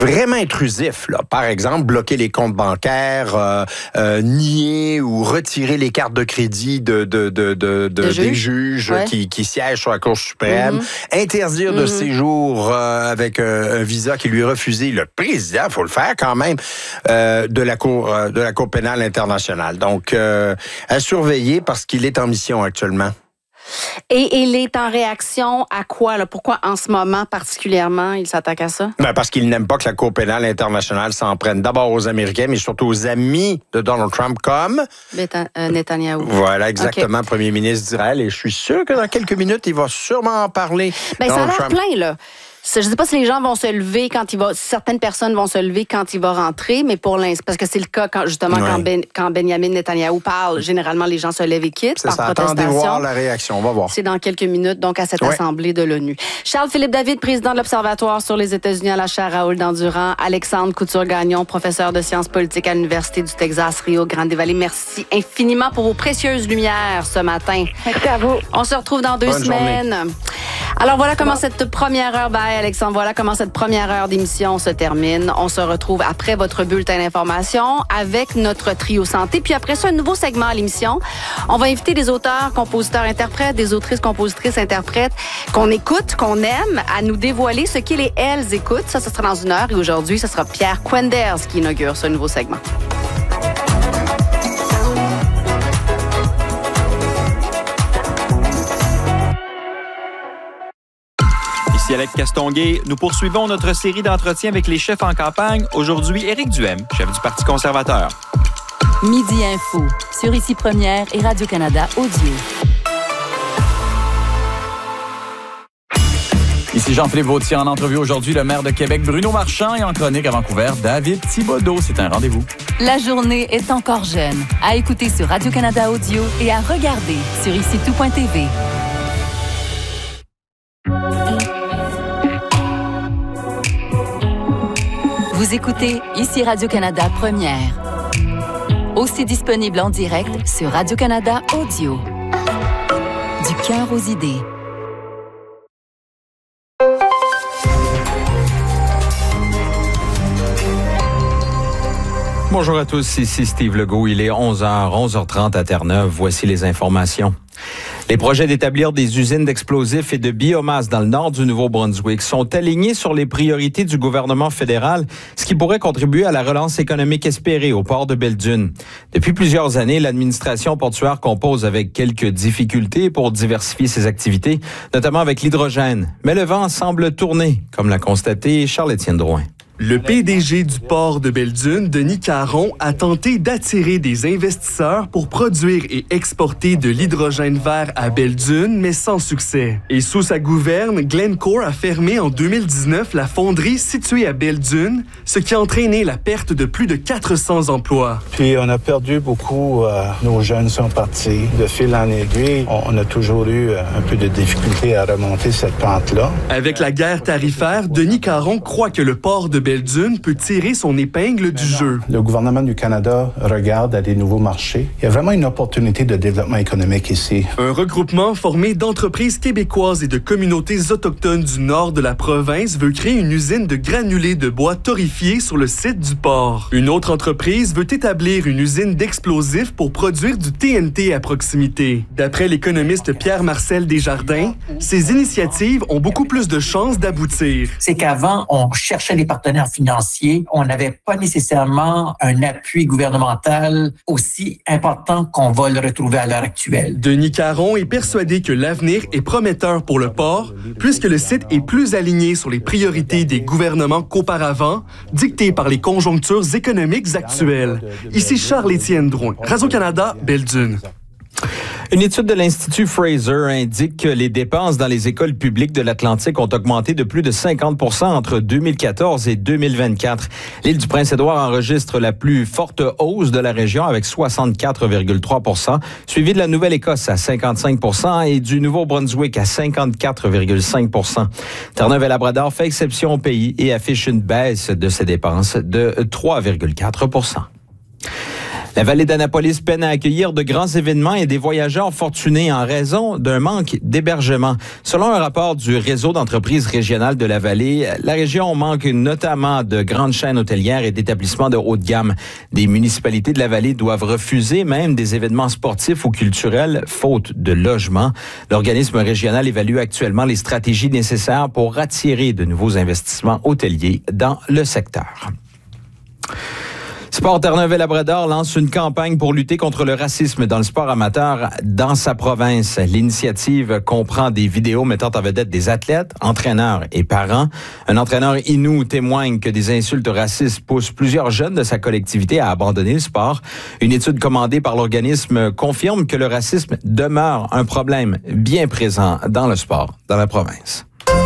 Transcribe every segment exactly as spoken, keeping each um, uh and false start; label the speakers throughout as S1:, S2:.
S1: vraiment intrusif, là. Par exemple, bloquer les comptes bancaires, euh, euh, nier ou retirer les cartes de crédit de, de, de, de, de
S2: des
S1: juges,
S2: juges ouais.
S1: qui, qui siègent sur la Cour suprême, mm-hmm. interdire mm-hmm. de séjour euh, avec euh, un visa qui lui est refusé. Le président, il faut le faire quand même, euh, de la Cour euh, de la Cour pénale internationale. Donc, euh, à surveiller parce qu'il est en mission actuellement.
S2: Et il est en réaction à quoi? Là? Pourquoi en ce moment particulièrement il s'attaque à ça?
S1: Ben parce qu'il n'aime pas que la Cour pénale internationale s'en prenne d'abord aux Américains, mais surtout aux amis de Donald Trump comme...
S2: Beta, euh, Netanyahou.
S1: Voilà, exactement, okay. Premier ministre d'Israël. Et je suis sûr que dans quelques minutes, il va sûrement en parler.
S2: Ben, ça a l'air plein, là. Je ne sais pas si les gens vont se lever quand il va... Certaines personnes vont se lever quand il va rentrer, mais pour l'instant... Parce que c'est le cas, quand, justement, ouais. quand, ben, quand Benjamin Netanyahou parle, généralement, les gens se lèvent et quittent
S1: c'est
S2: par
S1: ça,
S2: protestation.
S1: Attendez voir la réaction, on va voir.
S2: C'est dans quelques minutes, donc, à cette ouais. assemblée de l'ONU. Charles-Philippe David, président de l'Observatoire sur les États-Unis à la chaire Raoul Dandurand. Alexandre Couture-Gagnon, professeur de sciences politiques à l'Université du Texas, Rio Grande Valley. Merci infiniment pour vos précieuses lumières ce matin.
S3: Merci à vous.
S2: On se retrouve dans deux
S1: Bonne
S2: semaines.
S1: Journée.
S2: Alors, voilà comment cette première heure... Bye, Alexandre. Voilà comment cette première heure d'émission se termine. On se retrouve après votre bulletin d'information avec notre trio santé. Puis après ça, un nouveau segment à l'émission. On va inviter des auteurs, compositeurs, interprètes, des autrices, compositrices, interprètes qu'on écoute, qu'on aime, à nous dévoiler ce qu'ils et elles écoutent. Ça, ce sera dans une heure. Et aujourd'hui, ce sera Pierre Quenders qui inaugure ce nouveau segment.
S4: Ici Alex Castonguay, nous poursuivons notre série d'entretiens avec les chefs en campagne. Aujourd'hui, Éric Duhem, chef du Parti conservateur.
S5: Midi Info, sur Ici Première et Radio-Canada Audio.
S6: Ici Jean-Philippe Vautier en entrevue aujourd'hui, le maire de Québec, Bruno Marchand, et en chronique à Vancouver, David Thibodeau. C'est un rendez-vous.
S5: La journée est encore jeune. À écouter sur Radio-Canada Audio et à regarder sur ici tout point t v. Vous écoutez Ici Radio-Canada Première. Aussi disponible en direct sur Radio-Canada Audio. Du cœur aux idées.
S6: Bonjour à tous, ici Steve Legault. Il est onze heures, onze heures trente à Terre-Neuve. Voici les informations. Les projets d'établir des usines d'explosifs et de biomasse dans le nord du Nouveau-Brunswick sont alignés sur les priorités du gouvernement fédéral, ce qui pourrait contribuer à la relance économique espérée au port de Belle-Dune. Depuis plusieurs années, l'administration portuaire compose avec quelques difficultés pour diversifier ses activités, notamment avec l'hydrogène. Mais le vent semble tourner, comme l'a constaté Charles-Étienne Drouin.
S7: Le P D G du port de Belle-Dune, Denis Caron, a tenté d'attirer des investisseurs pour produire et exporter de l'hydrogène vert à Belle-Dune, mais sans succès. Et sous sa gouverne, Glencore a fermé en deux mille dix-neuf la fonderie située à Belle-Dune, ce qui a entraîné la perte de plus de quatre cents emplois.
S8: Puis on a perdu beaucoup, euh, nos jeunes sont partis. De fil en aiguille, on, on a toujours eu un peu de difficulté à remonter cette pente-là.
S7: Avec la guerre tarifaire, Denis Caron croit que le port de Belle-Dune Belle-Dune peut tirer son épingle du jeu.
S8: Le gouvernement du Canada regarde à des nouveaux marchés. Il y a vraiment une opportunité de développement économique ici.
S7: Un regroupement formé d'entreprises québécoises et de communautés autochtones du nord de la province veut créer une usine de granulés de bois torréfiés sur le site du port. Une autre entreprise veut établir une usine d'explosifs pour produire du T N T à proximité. D'après l'économiste Pierre-Marcel Desjardins, ces initiatives ont beaucoup plus de chances d'aboutir.
S9: C'est qu'avant, on cherchait des partenaires financiers. On n'avait pas nécessairement un appui gouvernemental aussi important qu'on va le retrouver à l'heure actuelle.
S7: Denis Caron est persuadé que l'avenir est prometteur pour le port, puisque le site est plus aligné sur les priorités des gouvernements qu'auparavant, dictées par les conjonctures économiques actuelles. Ici Charles-Étienne Drouin, Radio-Canada, Belle-Dune.
S6: Une étude de l'Institut Fraser indique que les dépenses dans les écoles publiques de l'Atlantique ont augmenté de plus de cinquante pour cent entre deux mille quatorze et deux mille vingt-quatre. L'île du Prince-Édouard enregistre la plus forte hausse de la région avec soixante-quatre virgule trois pour cent, suivi de la Nouvelle-Écosse à cinquante-cinq pour cent et du Nouveau-Brunswick à cinquante-quatre virgule cinq pour cent. Terre-Neuve et Labrador fait exception au pays et affiche une baisse de ses dépenses de trois virgule quatre pour cent. La vallée d'Annapolis peine à accueillir de grands événements et des voyageurs fortunés en raison d'un manque d'hébergement. Selon un rapport du réseau d'entreprises régionales de la vallée, la région manque notamment de grandes chaînes hôtelières et d'établissements de haut de gamme. Des municipalités de la vallée doivent refuser même des événements sportifs ou culturels faute de logement. L'organisme régional évalue actuellement les stratégies nécessaires pour attirer de nouveaux investissements hôteliers dans le secteur. Sport Terre-Neuve-Labrador lance une campagne pour lutter contre le racisme dans le sport amateur dans sa province. L'initiative comprend des vidéos mettant en vedette des athlètes, entraîneurs et parents. Un entraîneur inou témoigne que des insultes racistes poussent plusieurs jeunes de sa collectivité à abandonner le sport. Une étude commandée par l'organisme confirme que le racisme demeure un problème bien présent dans le sport dans la province.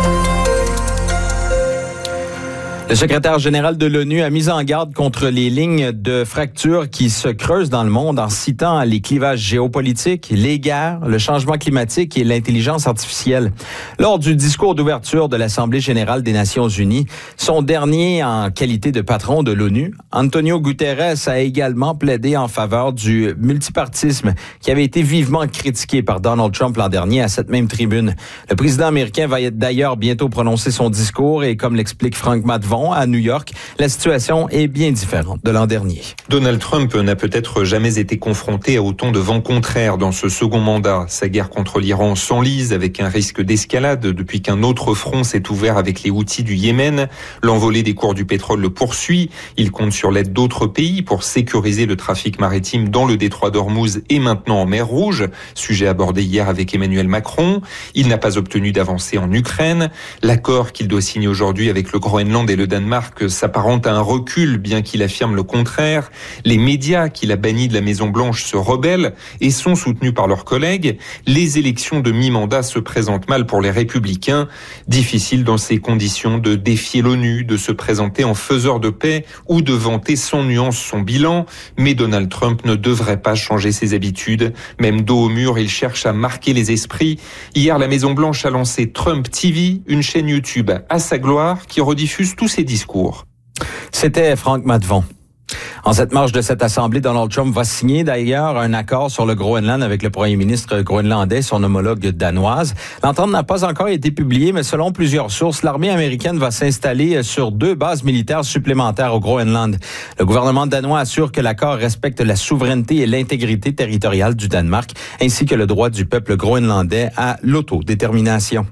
S6: Le secrétaire général de l'ONU a mis en garde contre les lignes de fracture qui se creusent dans le monde en citant les clivages géopolitiques, les guerres, le changement climatique et l'intelligence artificielle. Lors du discours d'ouverture de l'Assemblée générale des Nations unies, son dernier en qualité de patron de l'ONU, Antonio Guterres a également plaidé en faveur du multipartisme qui avait été vivement critiqué par Donald Trump l'an dernier à cette même tribune. Le président américain va d'ailleurs bientôt prononcer son discours et comme l'explique Frank Matvon, à New York, la situation est bien différente de l'an dernier.
S3: Donald Trump n'a peut-être jamais été confronté à autant de vents contraires dans ce second mandat. Sa guerre contre l'Iran s'enlise avec un risque d'escalade depuis qu'un autre front s'est ouvert avec les Houthis du Yémen. L'envolée des cours du pétrole le poursuit. Il compte sur l'aide d'autres pays pour sécuriser le trafic maritime dans le détroit d'Ormuz et maintenant en mer Rouge, sujet abordé hier avec Emmanuel Macron. Il n'a pas obtenu d'avancée en Ukraine. L'accord qu'il doit signer aujourd'hui avec le Groenland et le Danemark s'apparente à un recul, bien qu'il affirme le contraire. Les médias qu'il a bannis de la Maison-Blanche se rebellent et sont soutenus par leurs collègues. Les élections de mi-mandat se présentent mal pour les Républicains. Difficile dans ces conditions de défier l'ONU, de se présenter en faiseur de paix ou de vanter sans nuance son bilan. Mais Donald Trump ne devrait pas changer ses habitudes. Même dos au mur, il cherche à marquer les esprits. Hier, la Maison-Blanche a lancé Trump T V, une chaîne YouTube à sa gloire qui rediffuse tous ses discours.
S6: C'était Frank Matvon. En cette marche de cette Assemblée, Donald Trump va signer d'ailleurs un accord sur le Groenland avec le premier ministre groenlandais, son homologue danoise. L'entente n'a pas encore été publiée, mais selon plusieurs sources, l'armée américaine va s'installer sur deux bases militaires supplémentaires au Groenland. Le gouvernement danois assure que l'accord respecte la souveraineté et l'intégrité territoriale du Danemark, ainsi que le droit du peuple groenlandais à l'autodétermination.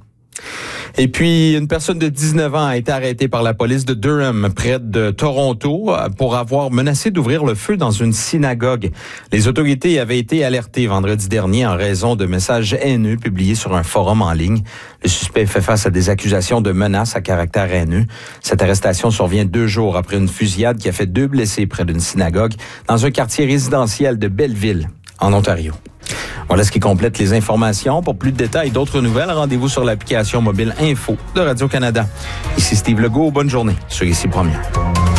S6: Et puis, une personne de dix-neuf ans a été arrêtée par la police de Durham, près de Toronto, pour avoir menacé d'ouvrir le feu dans une synagogue. Les autorités avaient été alertées vendredi dernier en raison de messages haineux publiés sur un forum en ligne. Le suspect fait face à des accusations de menaces à caractère haineux. Cette arrestation survient deux jours après une fusillade qui a fait deux blessés près d'une synagogue dans un quartier résidentiel de Belleville, en Ontario. Voilà ce qui complète les informations. Pour plus de détails et d'autres nouvelles, rendez-vous sur l'application mobile Info de Radio-Canada. Ici Steve Legault. Bonne journée sur Ici Première.